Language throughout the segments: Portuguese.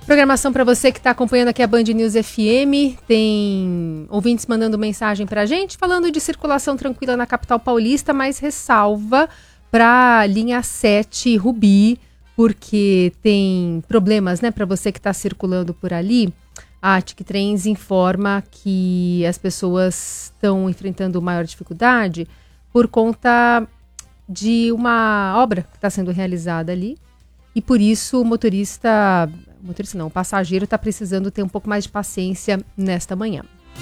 Programação para você que está acompanhando aqui a Band News FM. Tem ouvintes mandando mensagem para a gente, falando de circulação tranquila na capital paulista, mas ressalva para a linha 7 Rubi, porque tem problemas, né, para você que está circulando por ali. A ATIC Trens informa que as pessoas estão enfrentando maior dificuldade por conta de uma obra que está sendo realizada ali. E por isso o passageiro está precisando ter um pouco mais de paciência nesta manhã.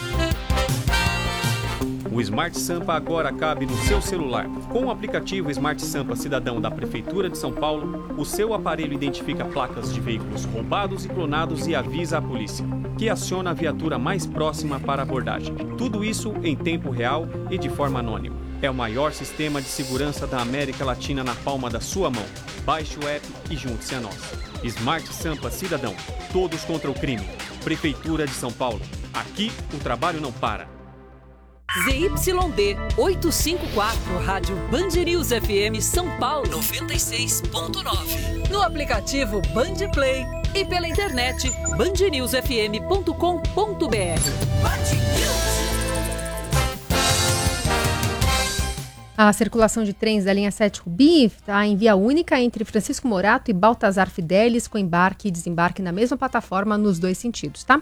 O Smart Sampa agora cabe no seu celular. Com o aplicativo Smart Sampa Cidadão da Prefeitura de São Paulo, o seu aparelho identifica placas de veículos roubados e clonados e avisa a polícia, que aciona a viatura mais próxima para abordagem. Tudo isso em tempo real e de forma anônima. É o maior sistema de segurança da América Latina na palma da sua mão. Baixe o app e junte-se a nós. Smart Sampa Cidadão. Todos contra o crime. Prefeitura de São Paulo. Aqui o trabalho não para. ZYD 854, Rádio Band News FM São Paulo 96.9. No aplicativo Band Play e pela internet bandnewsfm.com.br. A circulação de trens da linha 7 Rubi está em via única entre Francisco Morato e Baltazar Fidelis, com embarque e desembarque na mesma plataforma nos dois sentidos, tá?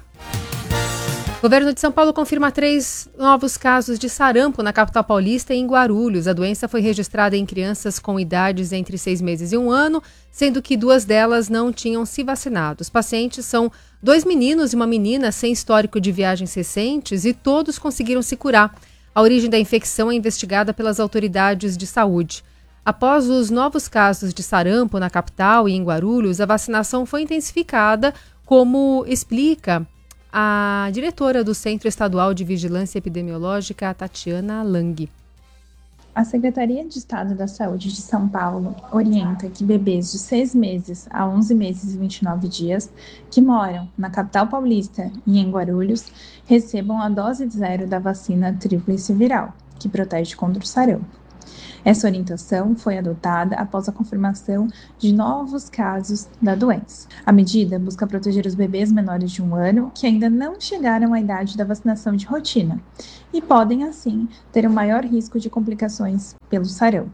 O governo de São Paulo confirma 3 novos casos de sarampo na capital paulista e em Guarulhos. A doença foi registrada em crianças com idades entre 6 meses e 1 ano, sendo que 2 delas não tinham se vacinado. Os pacientes são 2 meninos e uma menina sem histórico de viagens recentes e todos conseguiram se curar. A origem da infecção é investigada pelas autoridades de saúde. Após os novos casos de sarampo na capital e em Guarulhos, a vacinação foi intensificada, como explica a diretora do Centro Estadual de Vigilância Epidemiológica, Tatiana Lang. A Secretaria de Estado da Saúde de São Paulo orienta que bebês de 6 meses a 11 meses e 29 dias que moram na capital paulista e em Guarulhos recebam a dose 0 da vacina tríplice viral, que protege contra o sarampo. Essa orientação foi adotada após a confirmação de novos casos da doença. A medida busca proteger os bebês menores de 1 ano que ainda não chegaram à idade da vacinação de rotina e podem, assim, ter um maior risco de complicações pelo sarampo.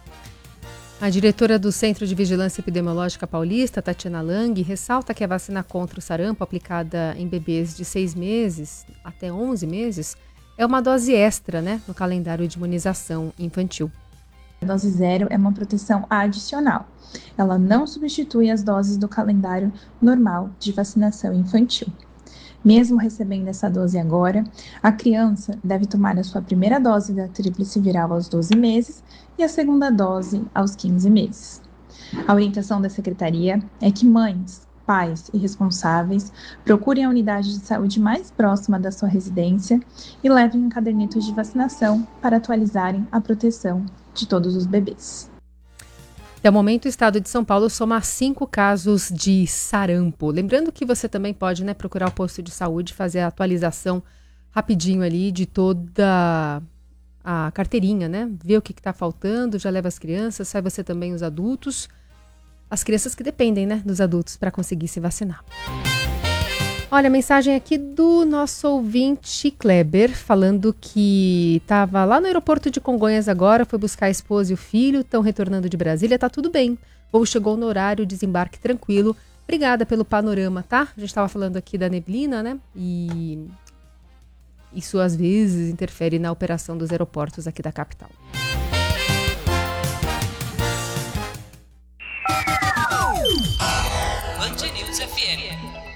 A diretora do Centro de Vigilância Epidemiológica Paulista, Tatiana Lang, ressalta que a vacina contra o sarampo aplicada em bebês de 6 meses até 11 meses é uma dose extra, no calendário de imunização infantil. A dose 0 é uma proteção adicional. Ela não substitui as doses do calendário normal de vacinação infantil. Mesmo recebendo essa dose agora, a criança deve tomar a sua primeira dose da tríplice viral aos 12 meses e a segunda dose aos 15 meses. A orientação da Secretaria é que mães, pais e responsáveis procurem a unidade de saúde mais próxima da sua residência e levem um caderneta de vacinação para atualizarem a proteção de todos os bebês. Até o momento, o estado de São Paulo soma 5 casos de sarampo. Lembrando que você também pode procurar o posto de saúde, fazer a atualização rapidinho ali de toda a carteirinha, ver o que está faltando, já leva as crianças, sai você também os adultos. As crianças que dependem dos adultos para conseguir se vacinar. Olha, a mensagem aqui do nosso ouvinte Kleber, falando que estava lá no aeroporto de Congonhas agora, foi buscar a esposa e o filho, estão retornando de Brasília, tá tudo bem. O voo chegou no horário, desembarque tranquilo. Obrigada pelo panorama, tá? A gente estava falando aqui da neblina, E isso às vezes interfere na operação dos aeroportos aqui da capital. Band News FM.